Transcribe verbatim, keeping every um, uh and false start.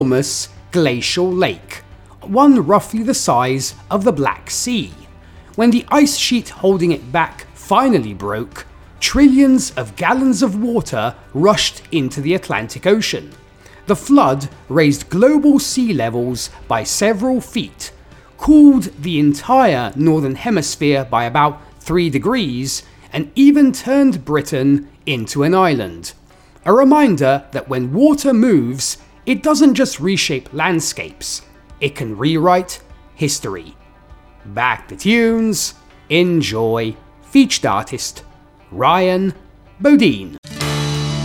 enormous glacial lake, one roughly the size of the Black Sea. When the ice sheet holding it back finally broke, trillions of gallons of water rushed into the Atlantic Ocean. The flood raised global sea levels by several feet, cooled the entire northern hemisphere by about three degrees, and even turned Britain into an island. A reminder that when water moves, it doesn't just reshape landscapes, it can rewrite history. Back to tunes, enjoy. Featured artist, Ryan Bodine.